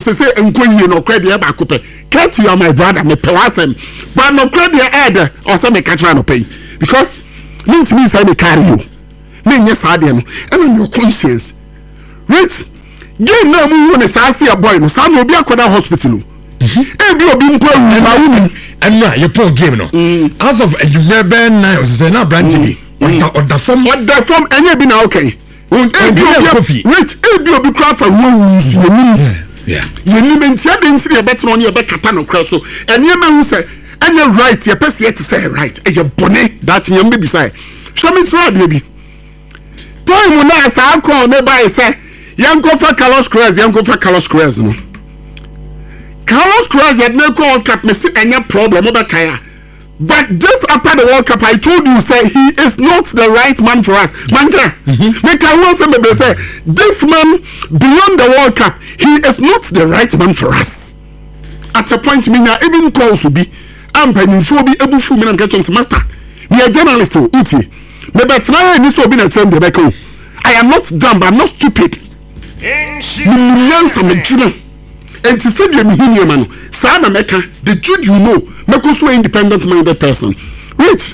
say enkonye no credit e ba ko pe cat you are my brother me pe wasem but no credit e or say me catch no pay because means me say me carry you me nye sa de no and your conscience right game na mu won say say boy no say no obi akoda hospital no e bi obi mpo awu ba wu and na you play game no as of Ejumebe 9 say na brand TV or the form any be na okay wait e bi obi craft for who use you ni mentia de nti e better on e be kata no kra so ene ma hu say any right ye person yet to say right e ye bone that nyam be say show me try bi time na sa ko me buy say yanko fa Carlos Cruz no Carlos Cruz had no World Cup me see any problem about Kaya. But just after the World Cup, I told you, say he is not the right man for us. Manja, make I want somebody say this man beyond the World Cup, he is not the right man for us. At a point, me now even calls to be. I'm penning for be able to me and get on master. Me a journalist who eat me. But now I need to be a term the back. I am not dumb, I'm not stupid. Millions of children. And to say them here, man, Sana Mecca, the Jude you know, make us so independent minded person. Wait.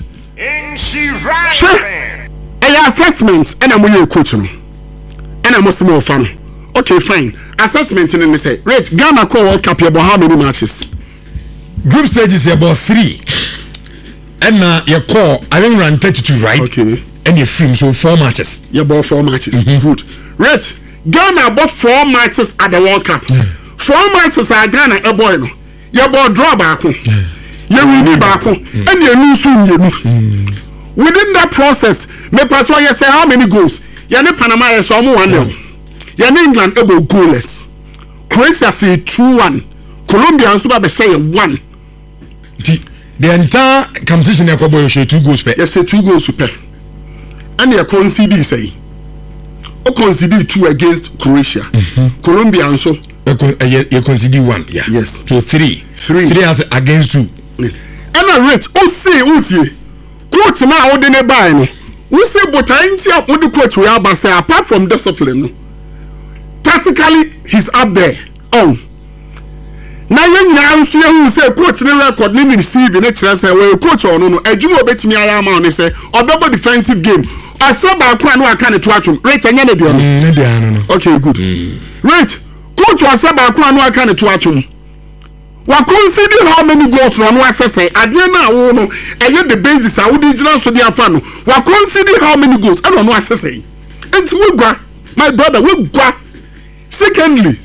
I assessments and I'm your coach. And I'm more fun. Okay, fine. Assessment and then say, Rich, Ghana call World Cup about how many matches? Group stages about 3. And your call, I didn't run 32, right? Okay. And your film, so 4 matches. You about 4 matches. Good. Rich, Ghana bought 4 matches at the World Cup. 4 matches are Ghana a boy no. You bought draw back. You win back. And you lose soon. Within that process, me patro you say how many goals? You ne Panama is almost 1-0. You ne England able goalless. Croatia say 2-1. Colombia and Super say 1. The entire competition you boy say 2 goals per. You say 2 goals per. And you concede say. O concede 2 against Croatia. Colombia and so you concede 1. Yeah. Yes. So 3 as against 2. Yes. And I rate o say utie. Coach na o de ne buy no. We say but anti up with the coach we are say apart from discipline no. Tactically he's up there. Na yen nyina nso ye say coach ne record ne receive ne kire say we coach on no adwuma obetimi aya ma on say obebo defensive game. Asaba kwa no aka ne to atwom. Rate anya ne de no. Ne de no. Okay, good. Right. Coach asaba kwa no aka ne to atwom. Wa consider how many goals no assess ade na wo no eye the basis a wo di gina so dia fa no wa consider how many goals e no assess enti we gwa my brother we gwa. Secondly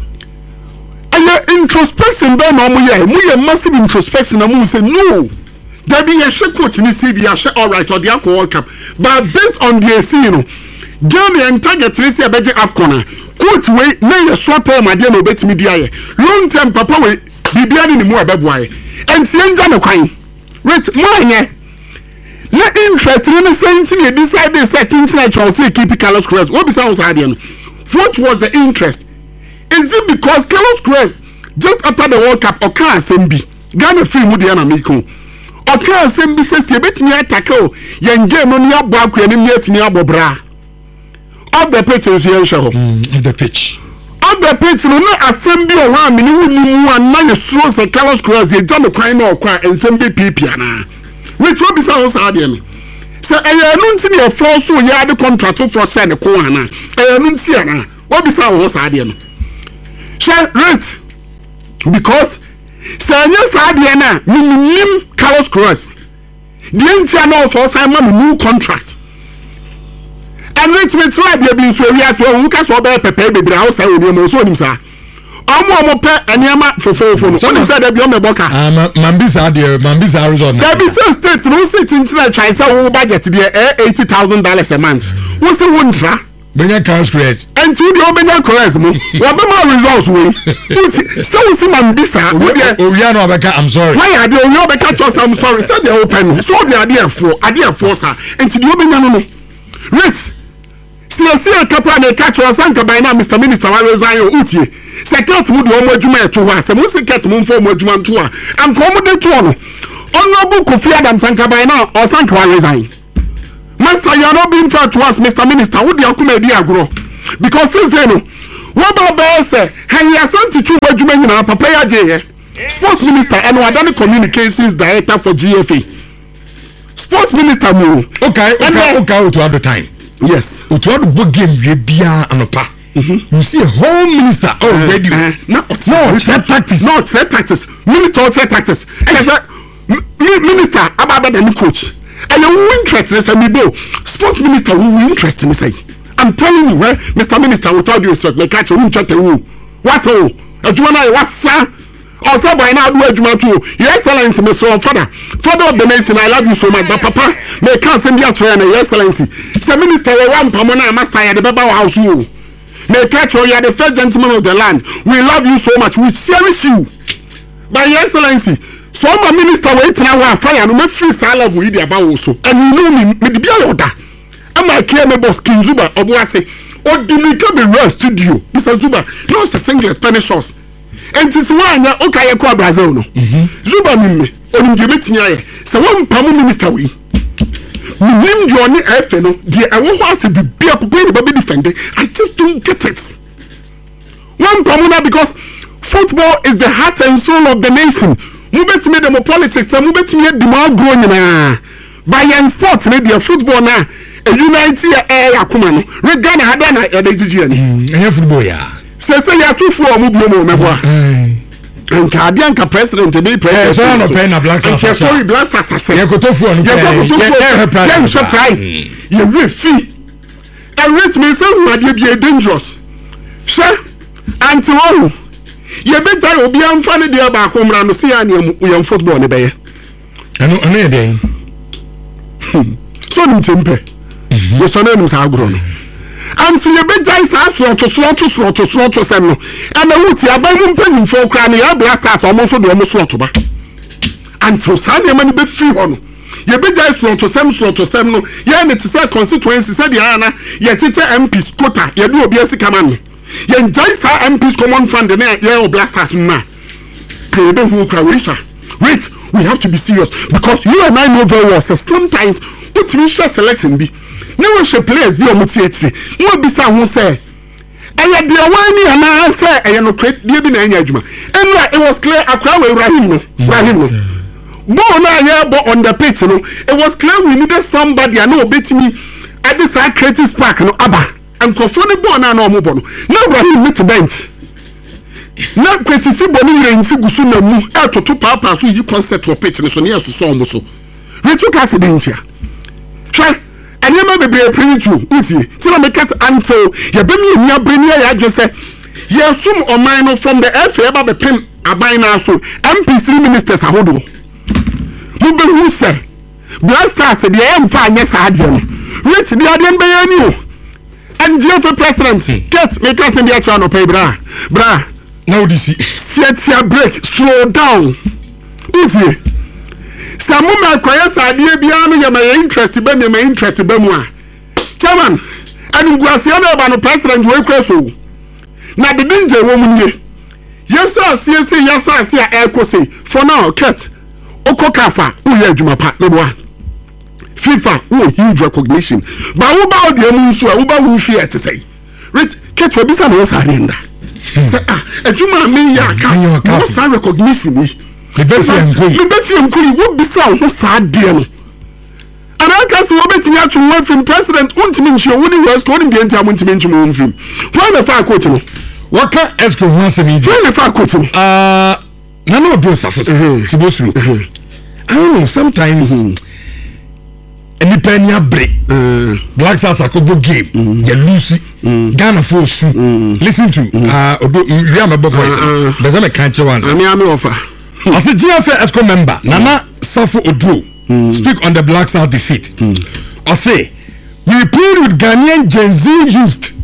introspection be no mo ye massive introspection na mo say no there be a coach ni CV a all right or the World Cup but based on the scene no Ghana and target ni say beje AFCON coach we na ye short term ade na obetimi dia ye long term papa we bibia ni mu abeboaye enti enja ne kwan rich mo anye na interest ni say you decide certain Chelsea keep Carlos Cruz what be sound ade no what was the interest? Is it because Carlos Cruz just after the World Cup oka asembi Ghana free mu dia na meko oka asembi say se betimi attack o yen game no ya bo akwa ni metimi abobra of the pitch is here show of the pitch no asembi o wa me ni mu an na ye suro say Carlos Cruz ye jam kwan na okwa ensembi pipia na which will be sound sad no say enu nti na force so ya de contract for say ne ko ana enu nti ana what be sound sad no share rate because say anya sad na minimum Carlos Cruz the entire no for say ma new contract and rate me try be so we as well ka so be pepe bebre house say oni mo so oni sa omo pe eniama fofofo no oni say da bi o me boka mambisa resort na be say state no sit in China try say wo budget there $80,000 a month wo say wo ntra benya Carlos Cruz and to the benya Cruz mo wa be ma results we so we see mambisa wo there oria no obeka I'm sorry why are the oria obeka to say I'm sorry say they open so they are there for sir and to the benya no rate see a couple and catch us and by now Mr. Minister wa resign utie secret mu de omo adwuma eto ho asem secret mu mfo omo adwuma nto a am ko mo de to no honorable Kofi Adam Sanka by now or Sanka wa resign master you are not being fair to us Mr. Minister wo de akuma di agro because since no What about Bessa? Henry Asante Chu Bajumena, Papaya J. Sports Minister and Wadani Communications Director for GFA. Sports Minister Mu. Okay, to other time. Yes. To other book game, Bia and Opa. You see a whole minister already. No, tactics. Minister, tactics. Minister, about the coach. And you interested in me, sports minister who interested in say. I'm telling you, Mr. Minister, with all due respect, my catch you chat the room. What's all? A Juana, what's sir? Also, by now, do a Juma too. Your Excellency, Mr. Father of the nation, I love you so much, but Papa, may can't send you to Your Excellency. Sir Minister, one Pamona, Master, at the Baba House, you. May catch you are the first gentleman of the land. We love you so much. We cherish you. By Your Excellency, so my minister wait now fire no me free sala vo idi aba wo so. And you know me the bia order. Am I care me boss King Zuba Obuase. Odimika be real studio. Mr. Zuba, no se single Spanish sauce. And this one ya okay ko Brazil no. Zuba me onimje betimi aye. Se won pam minister we. Nim di oni efe no. Di ewo ho ase bibia popo ni baby defend. I just don't get it. One pamuna because football is the heart and soul of the nation. Mubet me demo politics, mubet me the more growing na. By sports, media football na. A United air akumano. Regana hadana e de gigi football ya. Say ya two for mubumo meboa. And Kadianka president to be president. So no pay na black stars. Sorry, black stars. Ya kotofu no. Ya surprise. You will fee. And rich me say who are be dangerous. Sure. Anti one. You better obi amfa ne dia ba akomra no se ane yam football ne beye ano e dey so nim tempe you so na nim sa agro no anti you better sa slot sem no and wuti abamu mpanim fo kra ne ya blasters omo so de omo slot ba anti sa ne ma ne be free ho no you better slot sem no ya ne tse constituency said ya na ya tete MPs quota ya do obi asika no yen jaisa MPs common fund na ye blasters na pebe who crowisa wait we have to be serious because you and I know very well so sometimes put initial selection be no we players be omuti etire no be say who say eye de wani ana say eye no create de bi na anya adwuma and it was clear akra we Ibrahim no bo na anya bo on the pitch no it was clear we needed somebody and no betimi at this creative spark no aba and confront born na no mo no na Ibrahim meet bench na kwesisi bonu renzi gusu na mu etoto papa so yi concept of pitch so na so so mo so retu accident ya try anyama bebre print you uti ti na make us until ya be mi nya brenia ya adwese ya sum oman no from the FA ba be pem aban na so MPC ministers ahodo mu be hu say blast start the am fa anya sa ade no rich the ade be ya ni o and GFA president get make us in the actual no pay bra now this set your break slow down uti samu ma kwaya sadie bia no ya my interest be me my interest be mu a chairman and guase na ba no president we kwaso na the danger wo mu nie yes asi a ekose for now cat okokafa uye adwuma pa me boa FIFA who huge recognition but who ba the mu so who ba who fear to say rich cat we bisa no sa renda say adwuma me ya ka no sa recognition ni me be fi nkoi wo bisa wo sa de no and I can see what betting ya to from president untimi nchio woni was calling the entire untimi nchimo won film why the far coach no what can esco who say me why the far coach no na no do safo sibosuru I don't know sometimes any penny break Black Stars akobo game ya lose Ghana for su listen to odo Riama voice there's a cancer ones me offer as a GFA ESCO member Nana Safo Odo speak on the Black Stars defeat I say we played with Ghanaian Gen Z youth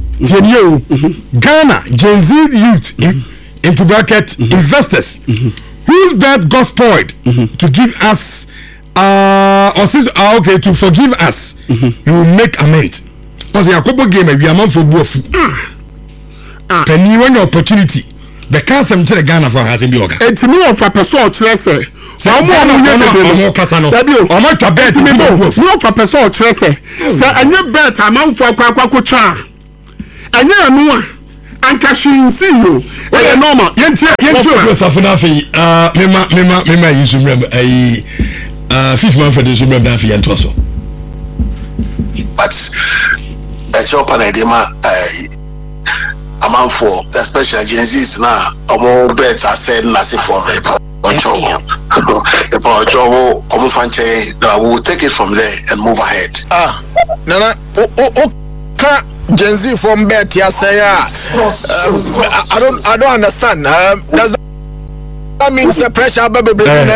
Ghana Gen Z youth into bracket investors whose bet got spoiled to give us okay to forgive us you will make amends because Yakobo game we are man for both penny when opportunity the cancer to the Ghana for has be okay it's me of a person say so mo kasa no o mo twa bet me no of a person say say anya bet amount for kwakwa twa anya anu anka hwin see you e normal yentie safo na afi mema yisu mrem ai fifth man for the mrem na afi ento so but chop na idema amount for especially agencies na omo bets are said na say for job we'll take it from there and move ahead. Nana Gen Z from bet I don't understand. Does that mean the pressure baby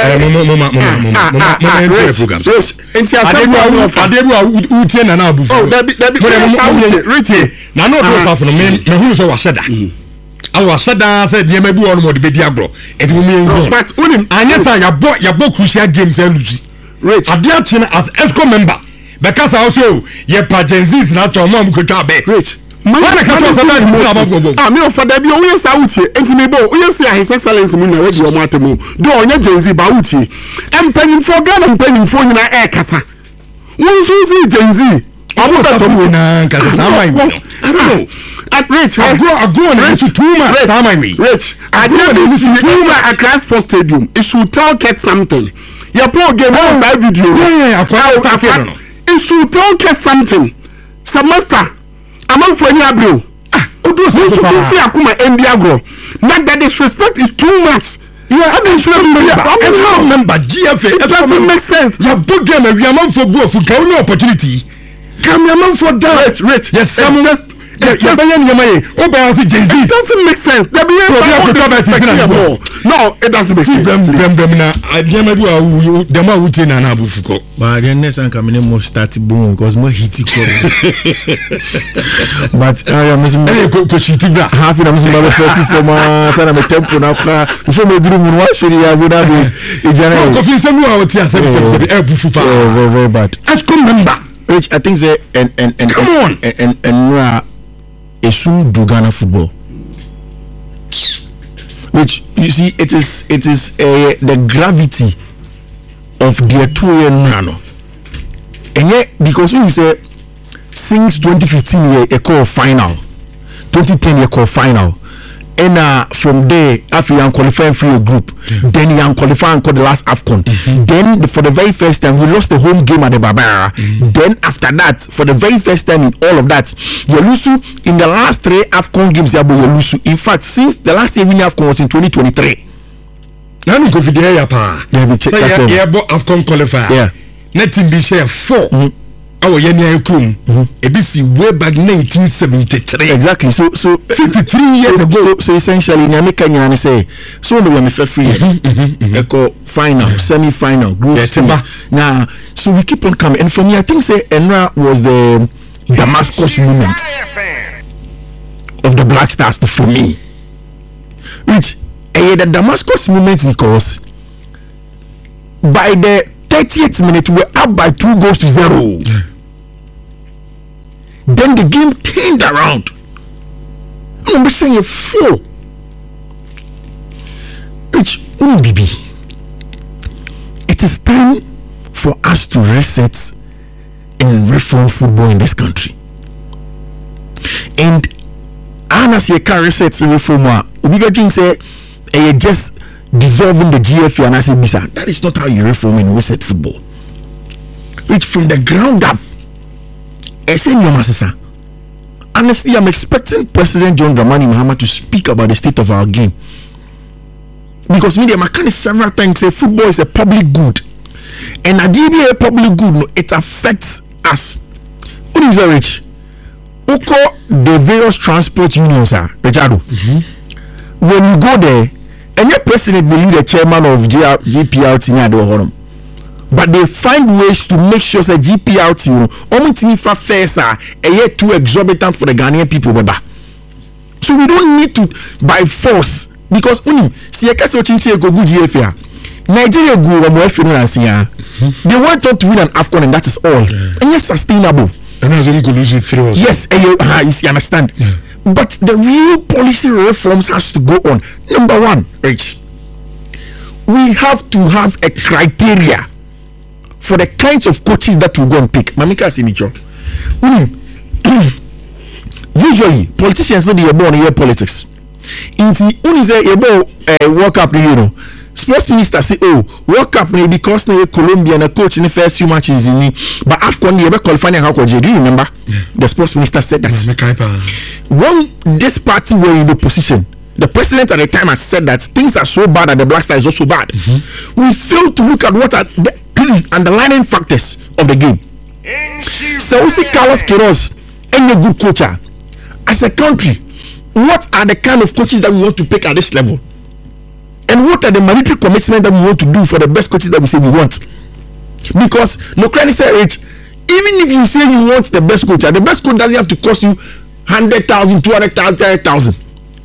awa sada said ye maybe one more the bedi agro et we mean but unim anyesa ya bo crucial games elusi rich adia china as ESCO member because also ye pagencies na to mom ko twa bet rich man ka to sada ni mo abafo me for da bi o yes awutie enti me bo o yes his excellence mu na we di o matemu do onye genzi ba awutie empanyin for Ghana empanyin for nyina e kasa won so si genzi omo ta to mu na kasa sama I don't know. Rich, I go on Rich, too much. Rich, I didn't see too much at Class Sports Stadium. It should tell Ket something. Your poor game on that video. It should tell Ket something. Semester, I'm on for any abro. This is Akuma Endiagro. Not that disrespect is too much. You are a member, GFA. It doesn't make sense. Your book game, we are for both for no opportunity. Come here, for that. Rich, yes, just. It doesn't make sense. No, it doesn't make sense. But the next time coming in more start boom because more hitty. But I am half of them for my son of a temple now. Before my room, what should I would have very bad. As come member, which I think say and come on and assume do Ghana football, which you see it is the gravity of the 2 year nano, and yet because when you say since 2015 a call final, 2010 a call final, and from there after you qualifying for your group, then you qualify and call the last AFCON. Then for the very first time we lost the home game at the Barbara. Then after that, for the very first time in all of that, you lose in the last 3 AFCON games. You lose. In fact, since the last year winning AFCON was in 2023. Now we go for the area pa. So yeah, AFCON qualifier. Yeah. Nothing be share 4. Our Yenya Kum, ABC way back 1973. Exactly. So 53 years ago. So essentially, Nyamika Nyani say, so we were free. Echo final, semi-final, group. Yes, now, so we keep on coming. And for me, I think say Enra was the Damascus moment of the Black Stars for me. Which the Damascus moment because by the 30th minute we're up by 2-0. Then the game turned around. I'm saying 4. Which BB. It is time for us to reset and reform football in this country. And as you can reset and reform, we say just dissolving the GFA and I say Bisa. That is not how you reform and reset football. Which from the ground up, honestly, I'm expecting President John Dramani Mahama to speak about the state of our game. Because media Makani several times say football is a public good. And at the public good, it affects us. What is that, Rich? Oko the various transport unions are, Richard. When you go there, and your president will be the chairman of GPRT, but they find ways to make sure that GPRT, only for fares are a year too exorbitant for the Ghanaian people. So we don't need to by force because see a case of Chinchilla go good GFA. Nigeria go they want to win an AFCON and that is all. And it's sustainable. And as going to lose it 3 yes, you understand. Yeah. But the real policy reforms has to go on. Number 1, Rich, we have to have a criteria for the kinds of coaches that we go and pick. Mamika Sinicho, usually politicians no dey born in politics. Inti uni say World Cup you know. Sports minister say World Cup na because na Colombia na coach in the first few matches in but AFCON dey qualifying how do you remember? The sports minister said that when this party were in opposition, the president at the time has said that things are so bad that the Black Stars is also bad. We fail to look at what are the underlying factors of the game. So we see Carlos Queiroz and a good coach. As a country, what are the kind of coaches that we want to pick at this level? And what are the monetary commitment that we want to do for the best coaches that we say we want? Because no credit say rich, even if you say you want the best coach doesn't have to cost you 100,000, 200,000, 300,000.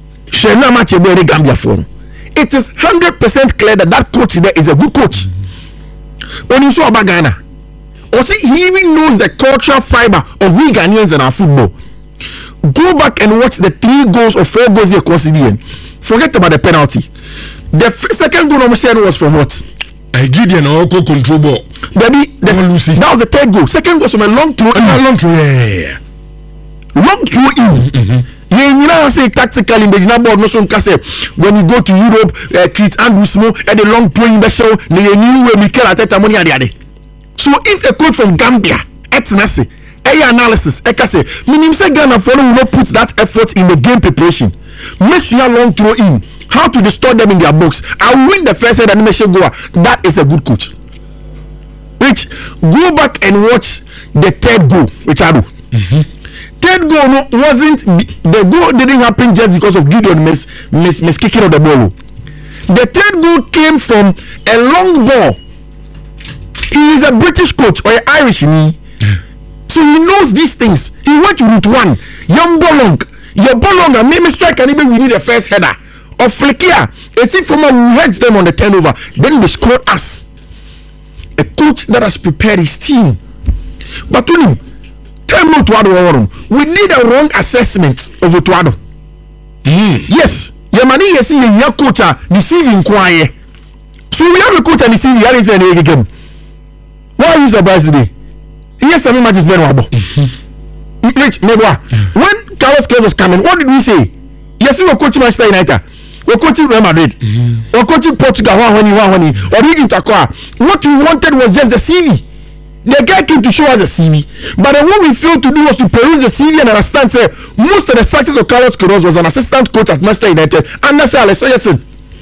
It is 100% clear that coach there is a good coach. When you saw about Ghana, or see, he even knows the cultural fiber of we Ghanaians in our football. Go back and watch the 3 goals or 4 goals here conceded. Forget about the penalty. The second goal was from what? Gideon or control ball. Baby, that was the 3rd goal. Second goal from a long throw. Long throw in. You know, say tactically in the board no when you go to Europe, Keith Andrews and the long throw in the show, so if a coach from Gambia, Etnasi, analysis, meaning say Ghana will not put that effort in the game preparation. Make you long throw in. How to distort them in their box. I win the first head animation goal. That is a good coach. Which go back and watch the 3rd goal, which I do. 3rd goal wasn't the goal didn't happen just because of Gideon miss kicking of the ball. The 3rd goal came from a long ball. He is a British coach or an Irish, so he knows these things. He went to route 1. Your ball long and maybe strike and even we need a first header. Or Flekia, a see from who heads them on the turnover, then they score us. A coach that has prepared his team. But to him, we need a wrong assessment of Otuado. Yes, Yamani, you see your coach deceiving quiet. So we have a coach and deceiving reality and the game. Why are you surprised today? Yes, I mean, match is better. When Carlos Queiroz was coming, what did we say? Yes, we were coaching Manchester United. We're coaching Real Madrid. We're coaching Portugal. Or Egypt. What we wanted was just the CV. The guy came to show us the CV. But then what we failed to do was to peruse the CV and understand, say, most of the success of Carlos Queiroz was an assistant coach at Manchester United. And that's Alex Ferguson.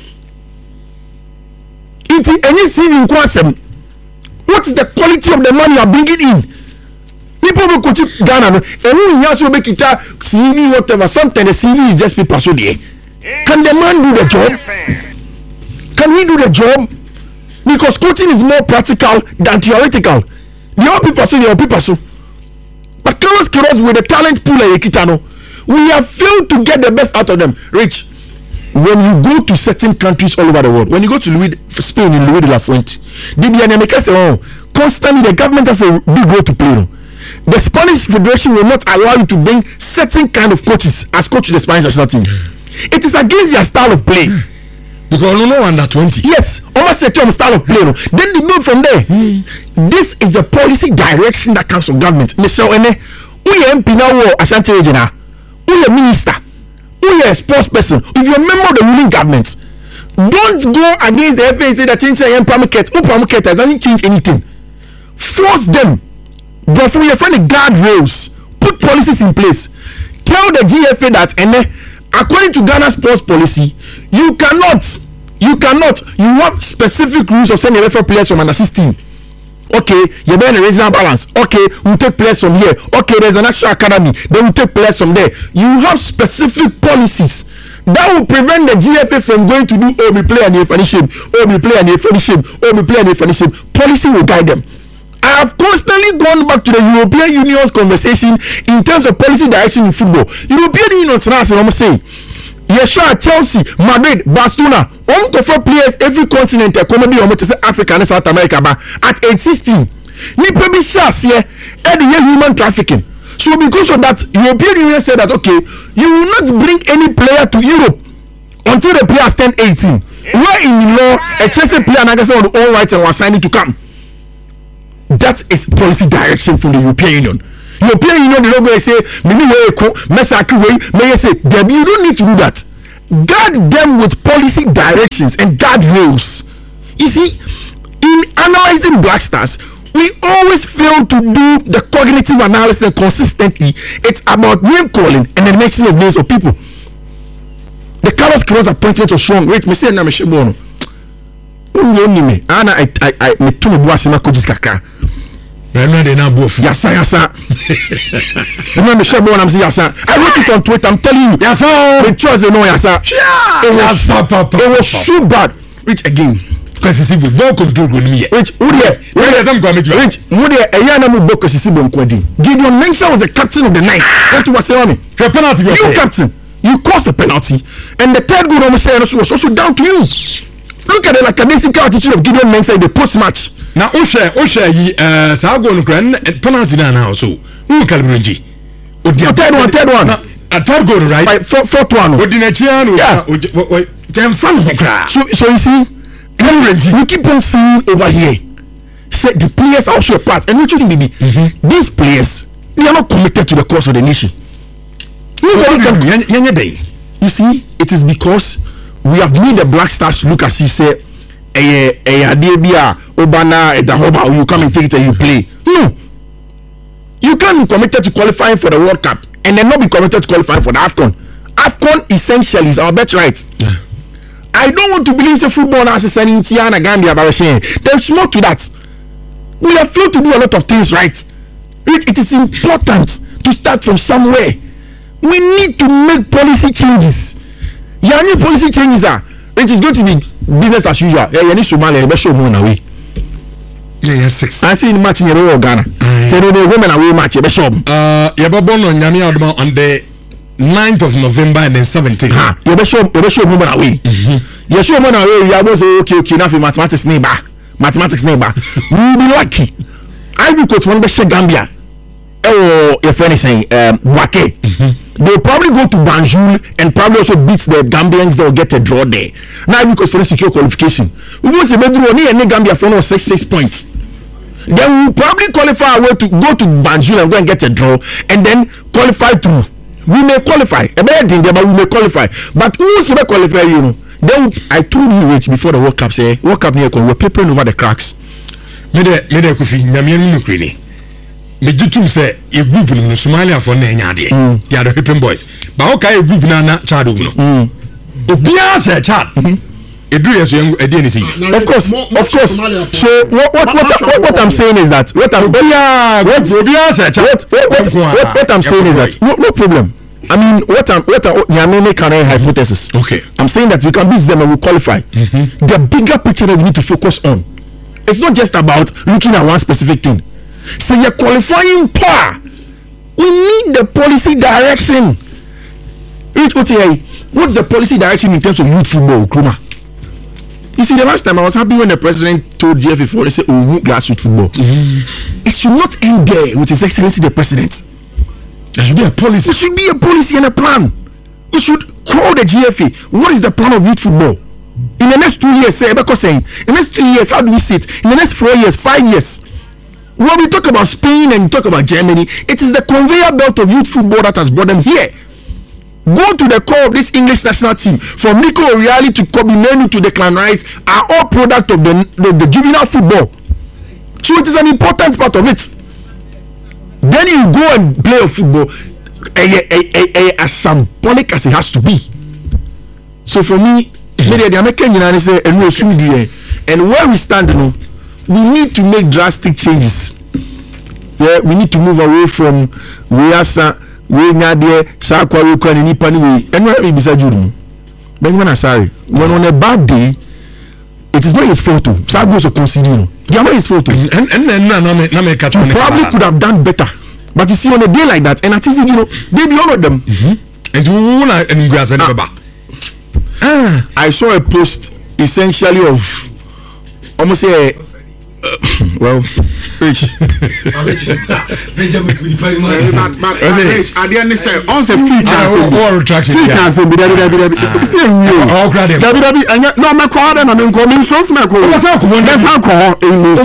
It's any CV in Kwasem. What is the quality of the money you are bringing in? People will coach Ghana. And when you also make it a CV, whatever, sometimes the CV is just people so there. Can the man do the job? Can he do the job? Because coaching is more practical than theoretical. The old people so, the old people so. But Carlos Queiroz with the talent pool like Ekitano, we have failed to get the best out of them. Rich, when you go to certain countries all over the world, when you go to Spain in Louis de la Fuente, constantly the government has a big role to play. The Spanish Federation will not allow you to bring certain kind of coaches as coach to the Spanish national team. It is against their style of play. Because no under 20. Yes, almost a term style of play. Then they build from there. This is the policy direction that comes from government. Mr. Ene, we are MP now Ashanti Regional. We are minister. We are a sports person. If you are a member of the ruling government, don't go against the FA and say that change the market doesn't change anything. Force them. Therefore, you find the guardrails. Put policies in place. Tell the GFA that according to Ghana sports policy, you have specific rules of sending referee players from under 16. Okay, you're being a regional balance. Okay, we'll take players from here. Okay, there's a national academy. Then we'll take players from there. You have specific policies that will prevent the GFA from going to do we play and finish him. We play and finish him. We play and finish him. Policy will guide them. I have constantly gone back to the European Union's conversation in terms of policy direction in football. European Union tonight, I'm saying, Yesha, Chelsea, Madrid, Barcelona, all for players every continent, comedy or Africa and South America, but at age 16, Nipa be shas here, human trafficking. So because of that, European Union said that okay, you will not bring any player to Europe until the player turn 18. Where in law, a Chelsea player and on all rights and was signing to come. That is policy direction from the European Union. European Union they don't go say many way Mesaki way may say you don't need to do that. Guard them with policy directions and guardrails. You see, in analyzing Black Stars, we always fail to do the cognitive analysis consistently. It's about name calling and the mention of names of people. The Carlos Queiroz appointment was strong. Wait, me say na me shebono. Only me. Ana I me tunu bua sima coaches kaka. No, they now both. Yasa. Remember shebono I'm saying yasa. I wrote it on Twitter. I'm telling you. Yasa. The choice no yasa. It was so bad. Which again? Kasisibo ball control go me. Which Eyana mu ball Kasisibo nkwadi. Gideon Mensah was the captain of the night. What was saying me? The penalty you captain. You caused a penalty, and the third goal was also down to you. Look at the lackadaisical attitude of Gideon Mensah in the post-match. Now, Osha, Sago no penalty now also. Who Calibrinji? Third one. A third goal, right? Fourth one. So you see, we keep on seeing over here. Say the players are also a part, and literally maybe these players they are not committed to the cause of the nation. You see, it is because we have made the Black Stars look as if say Obana Dahoba, you come and take it and you play. No, you can't be committed to qualifying for the World Cup and then not be committed to qualifying for the AFCON. AFCON essentially is our bet right. I don't want to believe the football as a sending Tiana Gambia Barashin. There's more to that. We have failed to do a lot of things right. It is important to start from somewhere. We need to make policy changes. Your new policy changes are it is going to be business as usual. You need Somalia, you show more away. Yeah, 6. I see in match in Ghana. So the women away match, you show. You were born on Yami Adama on the 9th of November and then 17th. You show women away. You show women away. You are say okay, now for mathematics neighbor. We will be lucky. I will coach one Beshe Gambia. Oh, if anything, Wake. They'll probably go to Banjul and probably also beat the Gambians. They'll get a draw there. Now because for a secure qualification, we want to be any Gambia for 6 points. Then we'll probably qualify away to go to Banjul and go and get a draw, and then qualify through. We may qualify. But we may qualify. But who's going to qualify? You know. Then I told you Rich before the World Cup. Say World Cup near we're papering over the cracks. Mede Kofi Nyamian Nukrini. Mejitum say a group in Somalia for Nanyade. They are the Hippin boys. But okay, a group na Chad Ugno. Obia say Chad. Of course. So what I'm saying is that what I'm saying is that no problem. I mean what Nyamene can hypothesis. Okay. I'm saying that we can beat them and we qualify. The bigger picture that we need to focus on. It's not just about looking at one specific thing. So you're qualifying power. We need the policy direction. What's the policy direction in terms of youth football, Kruma? You see, the last time I was happy when the president told GFA4 they said, "Oh, grassroots football." It should not end there with His Excellency the President. There should be a policy. There should be a policy and a plan. We should call the GFA. What is the plan of youth football? In the next 2 years, in the next 3 years, how do we see it? In the next 4 years, 5 years. When we talk about Spain and we talk about Germany, it is the conveyor belt of youth football that has brought them here. Go to the core of this English national team. From Nico O'Reilly to Kobe Menu to Declan Rice are all product of the juvenile football. So it is an important part of it. Then you go and play a football as symbolic as it has to be. So for me, and where we stand, you know, we need to make drastic changes. Yeah, we need to move away from we nyade sakwa we kwa ni pani we enwa be beside you. Benjamin Asare, when on a bad day, it is not his fault. Sagos to consider, you know. They are not his fault. And probably could have done better. But you see, on a day like that, and at least, you know, they be all of them. And you I saw a post essentially of almost Well, Rich. Adeɛ ne sɛ ɔn sɛ fii cancer bi dabi sisi ewie dabi ɛnyɛ na ɔmɛ kɔ ɔdɛ na mi nkɔ mi nsuo sima kɔ bɛsa kɔ hɔ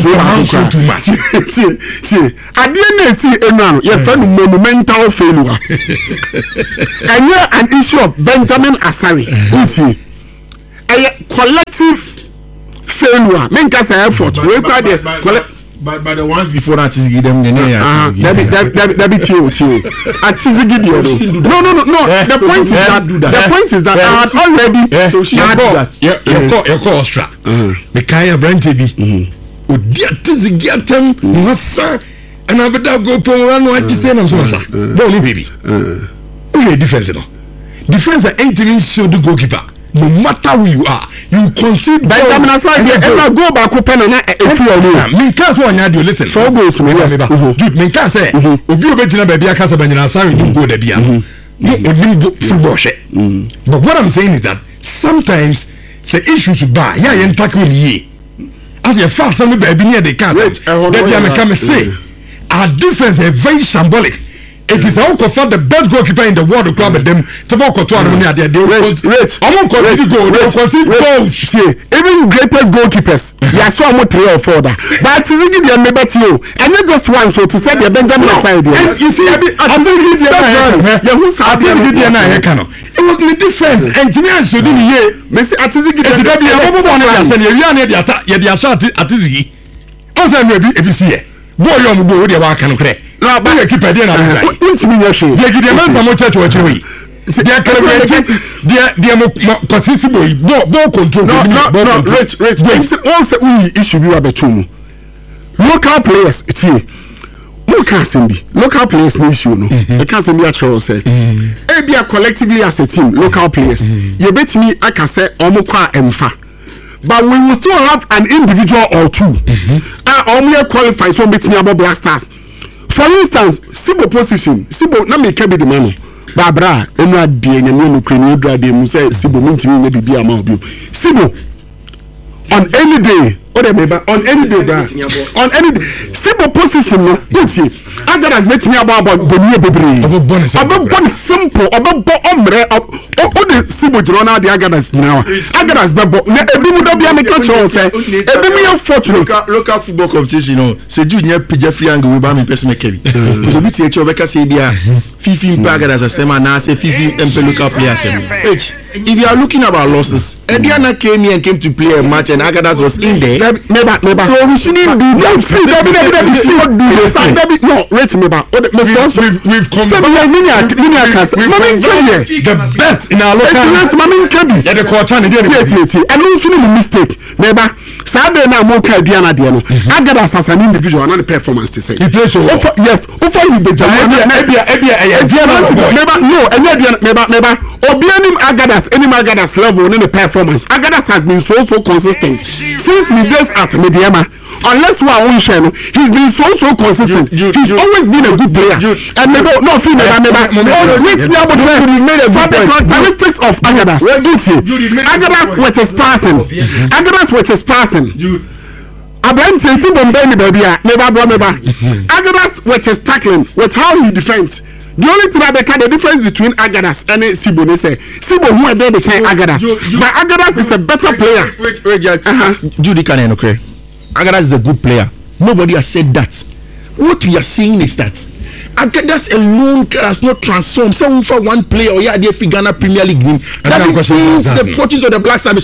nsuo tie adeɛ na esi enu ano yɛ fɛ no monumental failure ɛnyɛ an issue of Benjamin Asare ntie ɛyɛ collective failure menka sɛ effort wey kwa de But the ones before that is give them the name. That be tio. At Sizigidi. No. The point is that I had already. So she had that. You call Ostra. Mikaya Brantebi. Odia Tizigiatem. Masa. And I better go program no ati say na so masa. Don't baby. Only defense no. Defense ain't even show the goalkeeper. No matter who you are, you concede. Benjamin Asare ever go back open na efi onu. Me can't so anya dey listen. For goals no yes. Dude, me can't say obi obegina ba bia kasa Benjamin Asare you go da bia. No only football shit. But what I'm saying is that sometimes say issues ba ya yen tackle ye. As you fast some baby near the can't. That bia me come say our defense is very symbolic. It is how the best goalkeeper in the world to club them to walk to Armenia. They even greatest goalkeepers. Yes, so I'm 3 or 4 that. But it's give you a bet you. And not just one, so to say the Benjamin Asare. You see, it was the difference. Engineer should be here. Messi Atizigi no, but you keep a dinner. Intimidate. They give them some church or chewy. They are possible. No control. No, Rich. Also, we issue you a betum. Local players, it's here. Local players issue no. The can't be a choice. Be collectively as a team, local players. You bet me, I can say, Omukwa Emfa. But we will still have an individual or two. Only qualify so bet me about Black Stars. For instance, Sibo position, Sibo na me kebi the man. Babra, enu adie nyame no kwani odra de mu say Sibo mintimi na bibi ama obi. Sibo on any day, on any day, Sibo position no, put Agadas met me about the new bebre. About simple, about omre, the Sibo Girona, the Agadas now. Agadas bebo, ebi mu do bia me catch on say, ebi me unfortunate. Local football competition, no, say do near Jeffrey and we ba me person make kebi. So bit echo beka say dia 15 Agadas asema na say 15 MP local players. If you are looking about losses, Ediana came here and came to play a match and Agadas was in there. Never. So we shouldn't do that. No, wait me back. We've come the best in our local. Yeah, the quarter and also no mistake. Never. Saturday now more Diana Diano. Agadas as an individual, not the performance to say. Yes. Never. Obianim Agadas, any Agadas level in the performance. Agadas has been so consistent since the days at Mediama. Unless one share, he's been so consistent. He's always been a good player. And never great for the characteristics of Agadas. Agadas with his passing. Abraham says, baby, never. Agadas with his tackling, with how he defends. The only thing the difference between Agadas and Sibo, they say Sibo who are there they say Agadas, but Agadas is a better player. Judy can okay. Agadas is a good player. Nobody has said that. What we are saying is that Agadas alone has not transformed. Some for one player or the Ghana Premier League game. That change the fortunes of the Black Stars.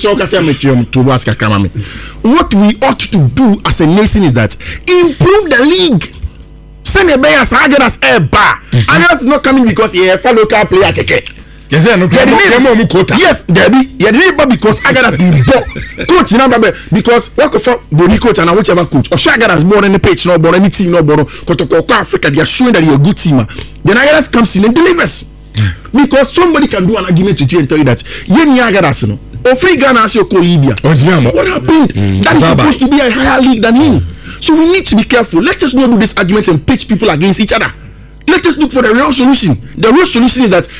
What we ought to do as a nation is that improve the league. Send a bias Agadas bar. Agadas is not coming because he a local player. Yes, Debbie. Because Agadas is coach number because work for body coach and whichever coach or Agadas born in the pitch, no born any team, no born Kotoko Africa. They are showing that you're a good team. Then Agadas comes in and delivers. Because somebody can do an argument with you and tell you that Yeni Agadas no. Or free Ghana as your co-Libya. What happened? That is supposed to be a higher league than him. So we need to be careful. Let us not do this argument and pitch people against each other. Let us look for the real solution. The real solution is that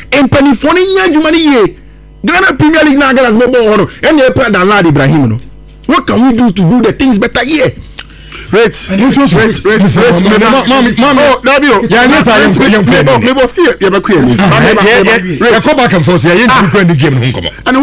Ghana Premier League now Agadas and they play than Lad Ibrahim. What can we do to do the things better here? Rich. Mami. Yeah, yes, I am. Maybe see you back here. Yeah, come back and forth. Yeah, you can play the game. And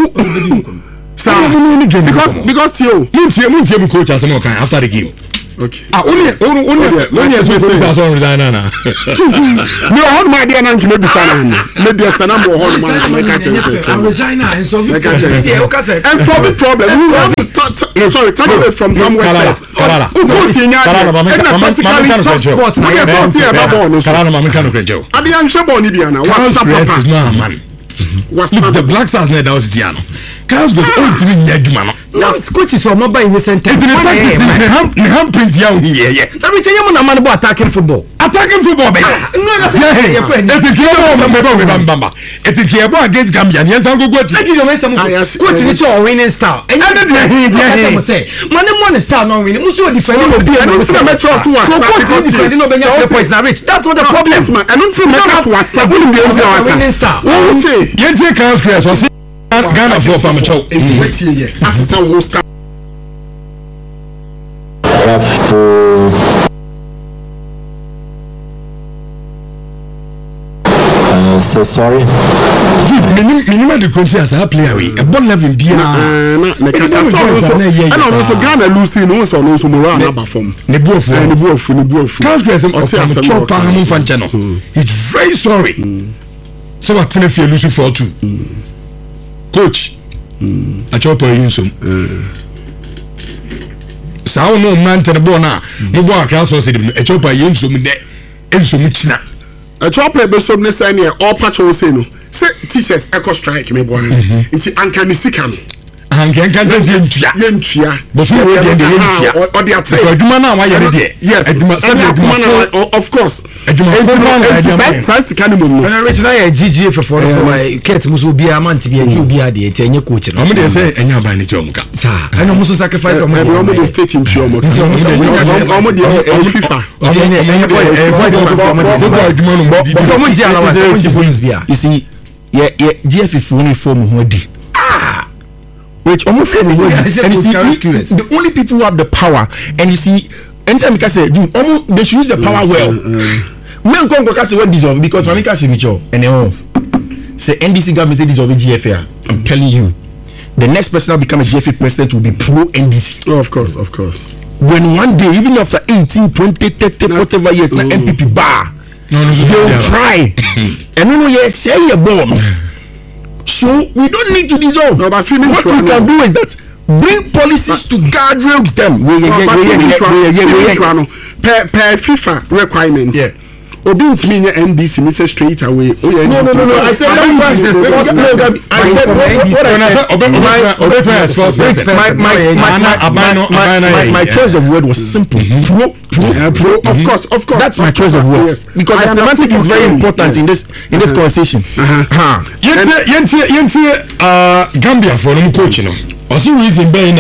because you Muntie coach as more kind after the game. Okay. Only resign na. No, hold my dear nan kilo bisana. Maybe sana mo hold my catch. I'm resigning and so and solve the problem. Sorry, take away from somewhere. Karala. Look, the Black Stars net that was Diano. Carlos got all to be Yagman. Yes, coach is from mobile in the center. Ham print young here. Let me tell you, I'm not about attacking football. Attacking football, baby. It's a Kiabo against Gambian. Yes, I'll go to coach is your winning star. And I say, one star not winning. Also defending will be a metro. That's not the problem. I don't see Metro was a winning star. You take Carlos Grass or Ghana for Famacho. Have to say sorry. Minimum the country as a player, a ball level beer. I don't know, so Ghana losing also Moran number from Nebuof. Carlos Grass of Famacho Pahamon Fanchano. He's very sorry. So what if you lose 4-2? Coach, a chopper in some. So no man to the bona, no more class was a chopper in some in some china. A chopper be some necessary or patrol say no. Say teachers echo strike me boy. Into Ankani Sikano. And can Yentia, but you will be the or the attack. Jumana, why are you yes, of course. When I reach a GG for my cat must be a man to be a Jubia, the 10-year coach. I'm going to say, and you're buying it. I know most sacrifice of my state in FIFA. You see, yeah, GFF uniform already. Which almost and you see the only people who have the power, and you see anytime I say dude they should use the power well. Men come go say what deserve because Mamika say Micho and say NDC government deserve GFA. I'm telling you, the next person will become a GFA president will be pro NDC. Oh, of course. When one day, even after 18, 20, 30, whatever years, na MPP bar, they will try. And no, yes, say a bomb. So we don't need to dissolve. No, but what we can do is that bring policies to guardrails them. Per FIFA requirement. Yeah. Obin's mean NDC Mr. straight away. No. I said my choice of word was simple. Pro. Of course. That's my choice of words because the semantic is very important in this conversation. Gambia for them coach, you know. Also reason being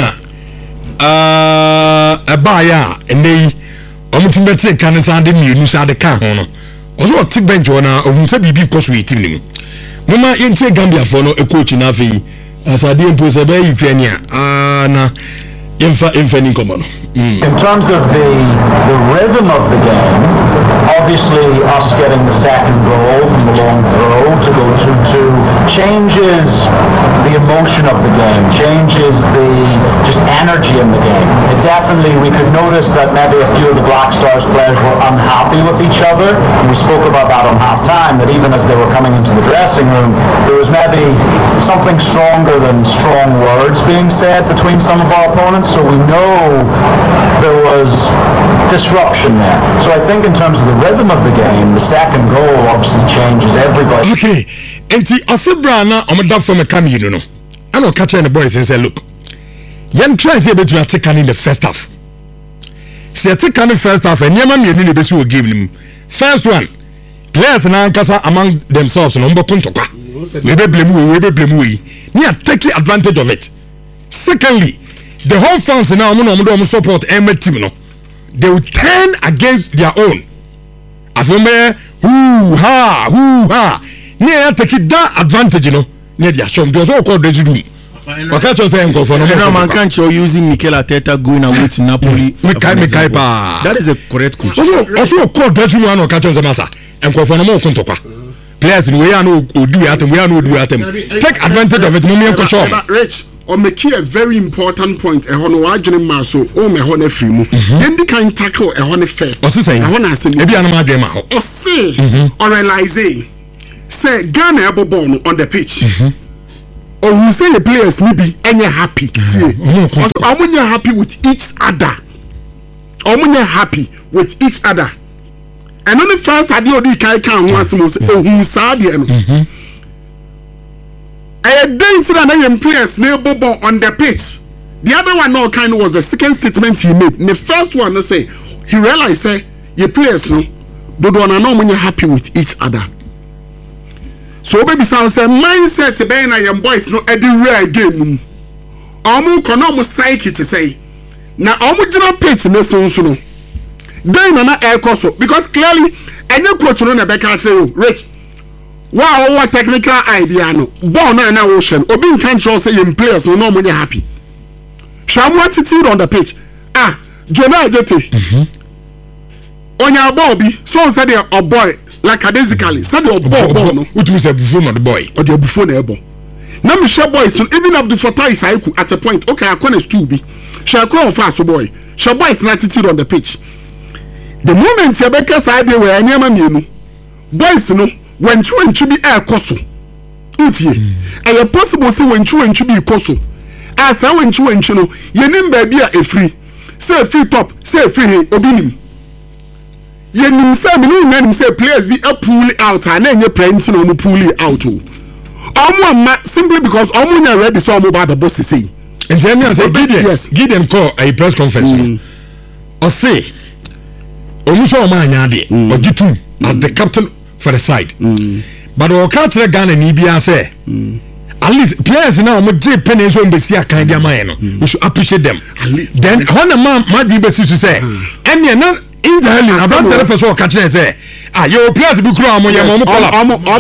a buyer and they. Omutimete kan sande mienu sade kan ho no ozo o ti bench ona ohun se bibi koso etim nim mama yentie Gambia for no e coach na afi asade empose be Ukraine na infa ni komo no. In terms of the rhythm of the game, obviously us getting the second goal from the long throw to go 2-2 changes the emotion of the game, changes the just energy in the game. It definitely, we could notice that maybe a few of the Black Stars players were unhappy with each other, and we spoke about that on half-time, that even as they were coming into the dressing room, there was maybe something stronger than strong words being said between some of our opponents, so we know there was disruption there. So I think in terms of the rhythm of the game, the second goal obviously changes everybody. Okay, and Asibra na omada from a cameo, you know. I don't catch any boys and say, look, young tries here between taking in the first half. Say take in the first half and Yaman you need to give them. First one, players na kasa among themselves no mbo kuntoka. We be blame we. Ni take advantage of it. Secondly, the whole fans now support every team no. They will turn against their own. Afome hoo ha. Near take that advantage, you know. Near their shop. There's all called the room. Waka to say nkofo no man can't you using Mikel Arteta going away to Napoli. That is a correct coach. Also call bedroom one waka to say masa nkofo no mo kontokwa. Players we are no odu atem we are no odu atem. Take advantage of it mo me enko show. Rich or make a very important point e hono wadwene maso o me hono free mu. Then the kind tackle e hono first. O say e hono asem. E bia no ma dwe ma ho. O say or realize say Ghana able ball on the pitch. Or who say the players maybe and you're happy. I'm happy with each other. I'm happy with each other. And on the first idea you can't once most who saw the I didn't see that players neighbor on the pitch. The other one no kind was the second statement he made. The first one say he realized say your players no don't know when you're happy with each other. So baby sound say mindset be na your boys no everywhere again. Omo kono mo psyche to say. Na omo gina pitch na so no. Then na air course because clearly any coach no na be ka say Rich. Wow, what technical idea no. Ball na ocean. Obi nkan show say your players no mo happy. Sham attitude on the pitch. Ah, Jonah Jete. Onya ball bi so say the boy like basically said your ball no which means a buffon on the boy or the buffon ebo na me share boys so even up the Fatai Saiku at a point okay I can still be share call fast boy share boys attitude on the pitch the moment you make us idea where any man boys no when you be air koso utie and possible say when you be koso as when you no ye nim baby a free say free top say free obinim you say me say players be a pull out and then you plenty no mo pull out simply because omo ready so omo ba the boss say and then say give them call a press conference or say omo so omo anya de ogitu as the captain for the side but o catch the Ghana ni bia say at least players now omo je penny so mbesi akan dia man no we should appreciate them then when a man might be best to say and na in the hell about the person catch say your players be kro am ye mo call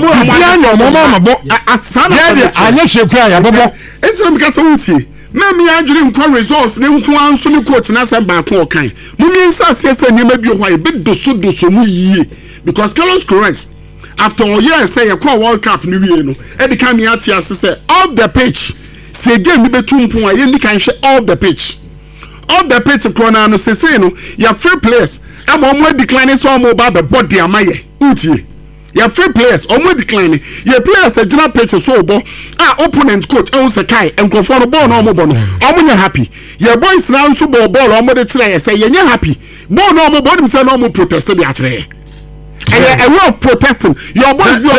omo asana anya hwe kra ya bobo etim ka say wutie na me adwere nko results ne nko anso ne coach na say ba ko kan mu mi nsa se ne ma bi ho e be doso mu yie because Carlos Correct after all year say e call World Cup ni wie no e dey come here tia say off the pitch say game ni betu mpon aye ni kan hwe off the pitch corner no say no your free players am omo decline so omo ba the body amaye utie your free players omo decline your players a general pitch so obo opponent coach e say kai enkofo no ball no omo bo no omo nya happy your boys now so ball omo dey try say ye nya happy ball no omo bo dem say no omo protest dey atire a way of protesting your boys be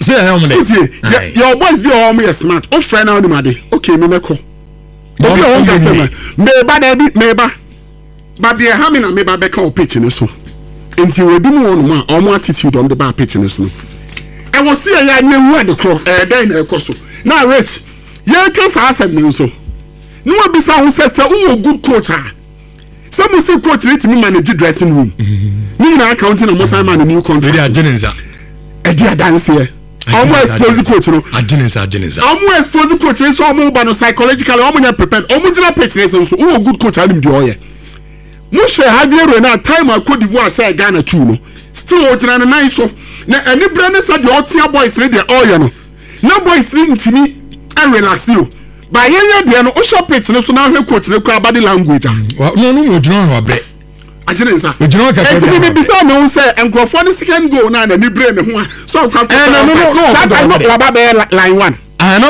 your boys be omo smart o friend now dem ade okay me meko obi o nka say meba but the how many meba be ka pitch no so enti we bi mu no ma omo attitude on the bar pitch no so I was see ya nyewu ade kro den na ekoso na Rich ye ka sa asem no so no obi sa ho say who good coach ah some say coach let me manage dressing room ni na accounting and most man new contract they are genenza e dia dance here almost expose coach no agenenza almost expose coach so almost ba no psychologically almost prepared almost general pitch so who good coach alim di oye mo share Javier na time a Cote d'Ivoire say Ghana too no still otina na nine so na any brand say the otia boys ready oye no na boys ntimi and relax you by yen de no o shop pitch no so na hwe coach ne kwa body language no mo jino ho abre agenenza ojino ka enti me bisa me say enkrofo ne second goal na ni brain ne ho so kwa no ba be line 1 no